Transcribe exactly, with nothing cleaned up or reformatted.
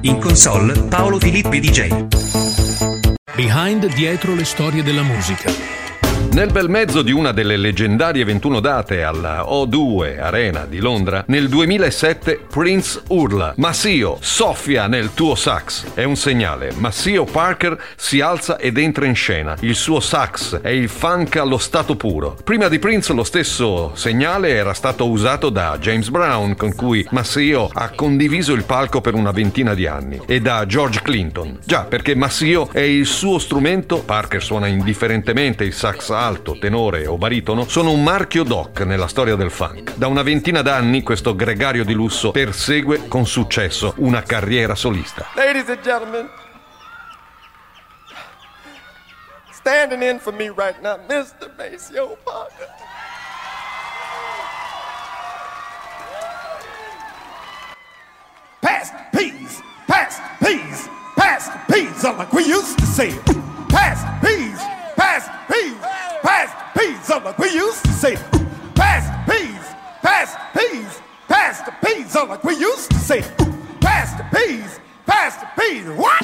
In console Paolo Filippi D J. Behind, dietro le storie della musica. Nel bel mezzo di una delle leggendarie ventuno date alla O due Arena di Londra, nel duemilasette Prince urla: Massio, soffia nel tuo sax. È un segnale. Massio Parker si alza ed entra in scena. Il suo sax è il funk allo stato puro. Prima di Prince lo stesso segnale era stato usato da James Brown, con cui Massio ha condiviso il palco per una ventina di anni, e da George Clinton. Già, perché Massio è il suo strumento. Parker suona indifferentemente il sax alto, tenore o baritono, sono un marchio doc nella storia del funk. Da una ventina d'anni questo gregario di lusso persegue con successo una carriera solista. Ladies and gentlemen, standing in for me right now, mister Maceo Parker. Pass the peas, pass the peas, pass the peas, like we used to say. Pass the peas, pass the peas, pass the peas, like we used to say. Pass the peas, pass the peas, pass the peas, like we used to say. Pass the peas, pass the peas, what?